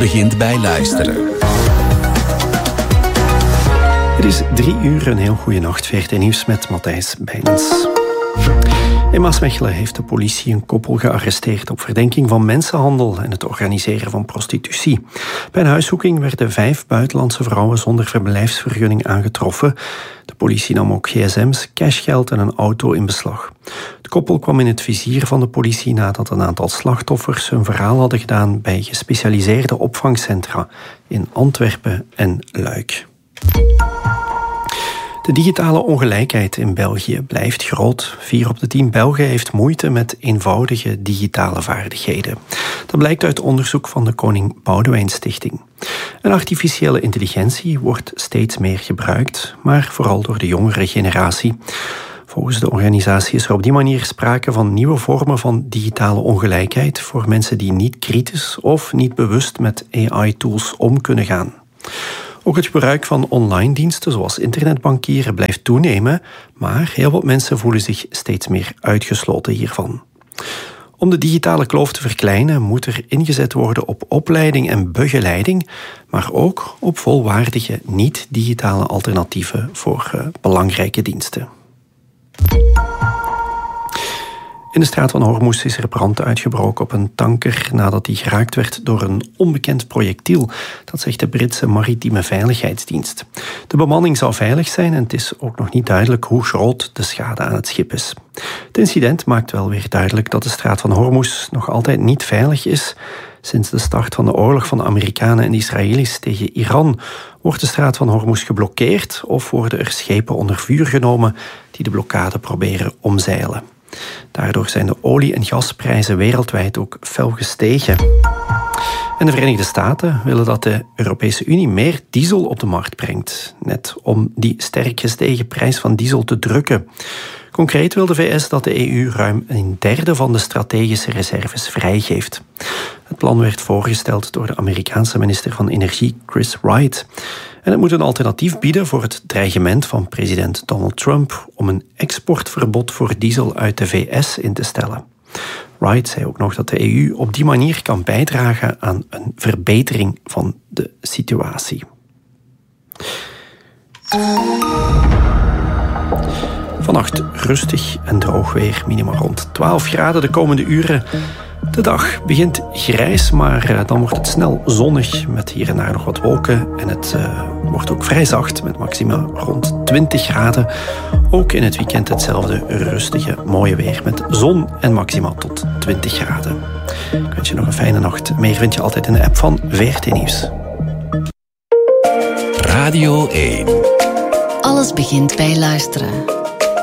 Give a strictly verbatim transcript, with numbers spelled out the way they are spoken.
begint bij luisteren. Het is drie uur, een heel goede nacht. V R T Nieuws met Matthijs Bijnens. In Maasmechelen heeft de politie een koppel gearresteerd op verdenking van mensenhandel en het organiseren van prostitutie. Bij een huiszoeking werden vijf buitenlandse vrouwen zonder verblijfsvergunning aangetroffen. De politie nam ook gsm's, cashgeld en een auto in beslag. Het koppel kwam in het vizier van de politie nadat een aantal slachtoffers hun verhaal hadden gedaan bij gespecialiseerde opvangcentra in Antwerpen en Luik. De digitale ongelijkheid in België blijft groot. Vier op de tien Belgen heeft moeite met eenvoudige digitale vaardigheden. Dat blijkt uit onderzoek van de Koning Boudewijn Stichting. En artificiële intelligentie wordt steeds meer gebruikt, maar vooral door de jongere generatie. Volgens de organisatie is er op die manier sprake van nieuwe vormen van digitale ongelijkheid voor mensen die niet kritisch of niet bewust met A I-tools om kunnen gaan. Ook het gebruik van online diensten zoals internetbankieren blijft toenemen, maar heel wat mensen voelen zich steeds meer uitgesloten hiervan. Om de digitale kloof te verkleinen moet er ingezet worden op opleiding en begeleiding, maar ook op volwaardige niet-digitale alternatieven voor uh, belangrijke diensten. In de straat van Hormuz is er brand uitgebroken op een tanker nadat die geraakt werd door een onbekend projectiel. Dat zegt de Britse Maritieme Veiligheidsdienst. De bemanning zou veilig zijn en het is ook nog niet duidelijk hoe groot de schade aan het schip is. Het incident maakt wel weer duidelijk dat de straat van Hormuz nog altijd niet veilig is. Sinds de start van de oorlog van de Amerikanen en de Israëli's tegen Iran wordt de straat van Hormuz geblokkeerd of worden er schepen onder vuur genomen die de blokkade proberen omzeilen. Daardoor zijn de olie- en gasprijzen wereldwijd ook fel gestegen. En de Verenigde Staten willen dat de Europese Unie meer diesel op de markt brengt, net om die sterk gestegen prijs van diesel te drukken. Concreet wil de V S dat de E U ruim een derde van de strategische reserves vrijgeeft. Het plan werd voorgesteld door de Amerikaanse minister van Energie Chris Wright. En het moet een alternatief bieden voor het dreigement van president Donald Trump om een exportverbod voor diesel uit de V S in te stellen. Wright zei ook nog dat de E U op die manier kan bijdragen aan een verbetering van de situatie. Vannacht rustig en droog weer, minimaal rond twaalf graden de komende uren. De dag begint grijs, maar dan wordt het snel zonnig met hier en daar nog wat wolken. En het uh, wordt ook vrij zacht met maxima rond twintig graden. Ook in het weekend hetzelfde rustige, mooie weer met zon en maxima tot twintig graden. Ik wens je nog een fijne nacht. Meer vind je altijd in de app van V R T Nieuws. Radio één. Alles begint bij luisteren.